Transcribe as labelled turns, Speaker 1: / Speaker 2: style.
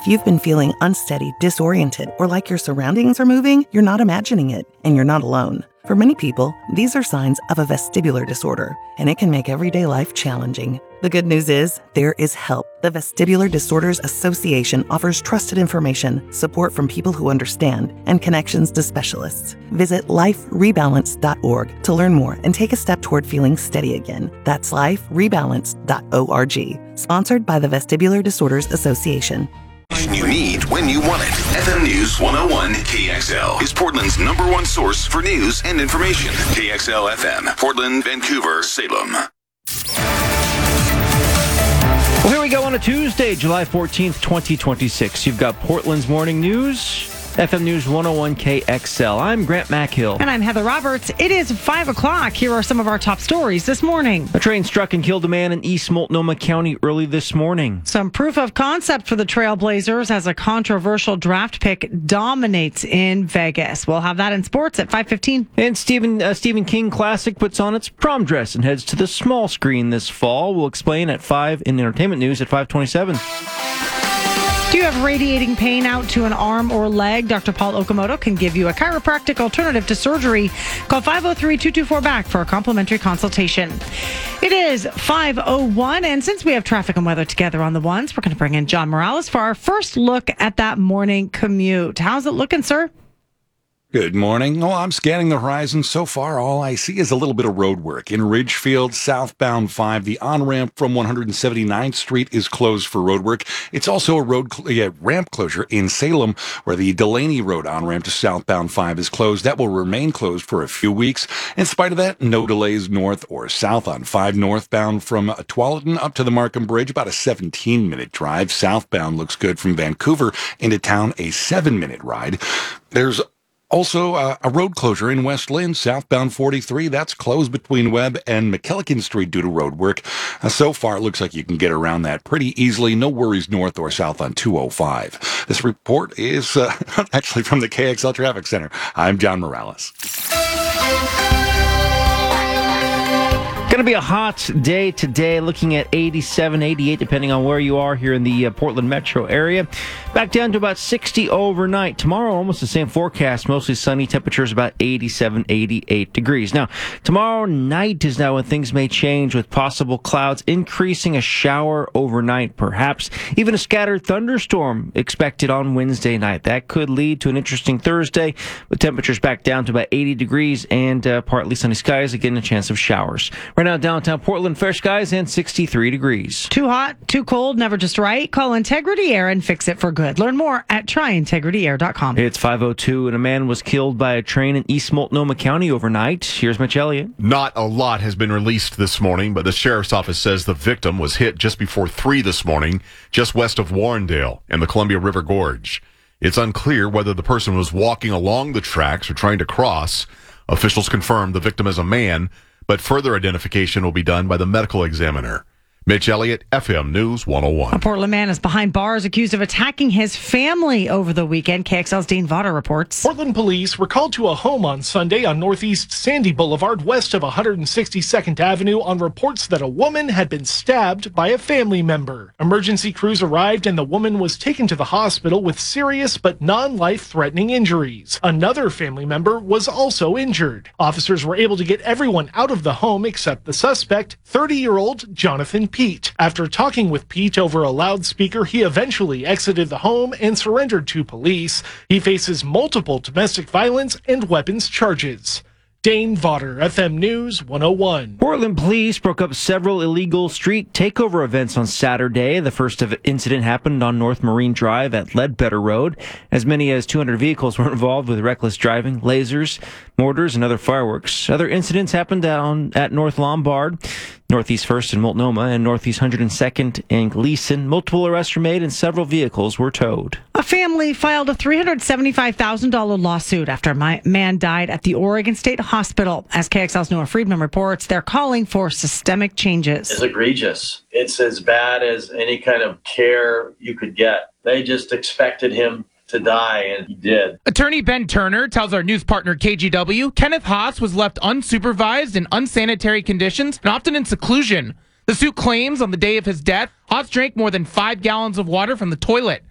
Speaker 1: If you've been feeling unsteady, disoriented, or like your surroundings are moving, you're not imagining it, and you're not alone. For many people, these are signs of a vestibular disorder, and it can make everyday life challenging. The good news is, there is help. The Vestibular Disorders Association offers trusted information, support from people who understand, and connections to specialists. Visit liferebalance.org to learn more and take a step toward feeling steady again. That's liferebalance.org. Sponsored by the Vestibular Disorders Association.
Speaker 2: You need when you want it. FM News 101 KXL is Portland's #1 source for news and information. KXL FM, Portland, Vancouver, Salem.
Speaker 3: Well, here we go on a Tuesday, July 14th, 2026. You've got Portland's Morning News, FM News 101 KXL. I'm Grant Mackhill.
Speaker 4: And I'm Heather Roberts. It is 5 o'clock. Here are some of our top stories this morning.
Speaker 3: A train struck and killed a man in East Multnomah County early this morning.
Speaker 4: Some proof of concept for the Trailblazers as a controversial draft pick dominates in Vegas. We'll have that in sports at 5:15.
Speaker 3: And Stephen King Classic puts on its prom dress and heads to the small screen this fall. We'll explain at 5 in entertainment news at 5:27.
Speaker 4: Do you have radiating pain out to an arm or leg? Dr. Paul Okamoto can give you a chiropractic alternative to surgery. Call 503-224-BACK for a complimentary consultation. It is 5:01, and since we have traffic and weather together on the ones, we're going to bring in John Morales for our first look at that morning commute. How's it looking, sir?
Speaker 5: Good morning. Well, I'm scanning the horizon. So far, all I see is a little bit of road work. In Ridgefield, southbound 5, the on-ramp from 179th Street is closed for road work. It's also a ramp closure in Salem, where the Delaney Road on-ramp to southbound 5 is closed. That will remain closed for a few weeks. In spite of that, no delays north or south on 5 northbound from Tualatin up to the Markham Bridge, about a 17-minute drive. Southbound looks good from Vancouver into town, a 7-minute ride. There's also, a road closure in West Lynn, southbound 43. That's closed between Webb and McKellican Street due to road work. So far, it looks like you can get around that pretty easily. No worries north or south on 205. This report is actually from the KXL Traffic Center. I'm John Morales.
Speaker 3: Going to be a hot day today, looking at 87, 88, depending on where you are here in the Portland metro area. Back down to about 60 overnight. Tomorrow, almost the same forecast, mostly sunny, temperatures about 87, 88 degrees. Now, tomorrow night is now when things may change with possible clouds increasing, a shower overnight, perhaps even a scattered thunderstorm expected on Wednesday night. That could lead to an interesting Thursday, with temperatures back down to about 80 degrees and partly sunny skies, again a chance of showers. Right now, downtown Portland, fair skies and 63 degrees.
Speaker 4: Too hot, too cold, never just right? Call Integrity Air and fix it for good. Learn more at tryintegrityair.com.
Speaker 3: It's 5:02, and a man was killed by a train in East Multnomah County overnight. Here's Mitch Elliott.
Speaker 6: Not a lot has been released this morning, but the sheriff's office says the victim was hit just before 3 this morning, just west of Warrendale and the Columbia River Gorge. It's unclear whether the person was walking along the tracks or trying to cross. Officials confirmed the victim is a man, but further identification will be done by the medical examiner. Mitch Elliott, FM News 101.
Speaker 4: A Portland man is behind bars accused of attacking his family over the weekend. KXL's Dean Vaughter reports.
Speaker 7: Portland police were called to a home on Sunday on Northeast Sandy Boulevard, west of 162nd Avenue, on reports that a woman had been stabbed by a family member. Emergency crews arrived and the woman was taken to the hospital with serious but non-life-threatening injuries. Another family member was also injured. Officers were able to get everyone out of the home except the suspect, 30-year-old Jonathan Pete. After talking with Pete over a loudspeaker, he eventually exited the home and surrendered to police. He faces multiple domestic violence and weapons charges. Dane Vaughter, FM News 101.
Speaker 3: Portland police broke up several illegal street takeover events on Saturday. The first incident happened on North Marine Drive at Ledbetter Road. As many as 200 vehicles were involved with reckless driving, lasers, mortars, and other fireworks. Other incidents happened down at North Lombard, Northeast 1st and Multnomah, and Northeast 102nd and Gleason. Multiple arrests were made and several vehicles were towed.
Speaker 4: A family filed a $375,000 lawsuit after a man died at the Oregon State Hospital. As KXL's Noah Friedman reports, they're calling for systemic changes.
Speaker 8: It's egregious. It's as bad as any kind of care you could get. They just expected him to die, and he did.
Speaker 9: Attorney Ben Turner tells our news partner KGW Kenneth Haas was left unsupervised in unsanitary conditions and often in seclusion. The suit claims on the day of his death, Haas drank more than 5 gallons of water from the toilet.